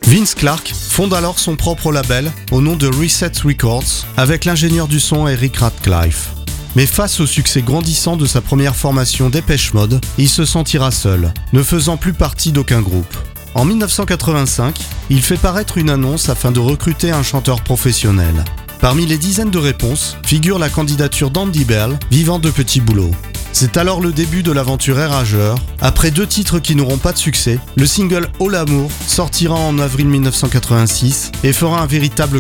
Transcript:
Vince Clarke fonde alors son propre label au nom de Reset Records avec l'ingénieur du son Eric Radcliffe. Mais face au succès grandissant de sa première formation Depeche Mode, il se sentira seul, ne faisant plus partie d'aucun groupe. En 1985, il fait paraître une annonce afin de recruter un chanteur professionnel. Parmi les dizaines de réponses figure la candidature d'Andy Bell, vivant de petits boulots. C'est alors le début de l'aventure rageur. Après 2 titres qui n'auront pas de succès, le single Oh l'amour sortira en avril 1986 et fera un véritable